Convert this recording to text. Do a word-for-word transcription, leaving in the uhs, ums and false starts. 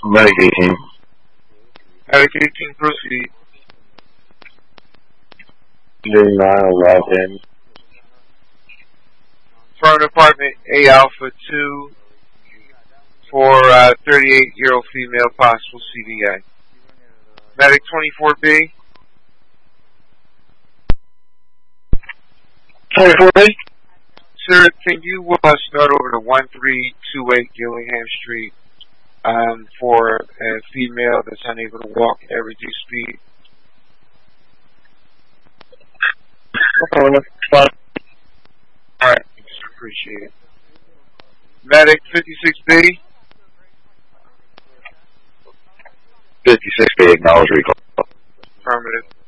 Medic eighteen. Medic eighteen, proceed. nine eleven. Front apartment A Alpha two for uh, thirty-eight-year-old female, possible C V A. Medic twenty-four B. twenty-four B? Sir, can you uh, start over to one three two eight Gillingham Street um, for a female that's unable to walk at reduced speed? Oh, that's fine. Alright, appreciate it. Medic fifty-six B. fifty-six B, acknowledge recall. Affirmative.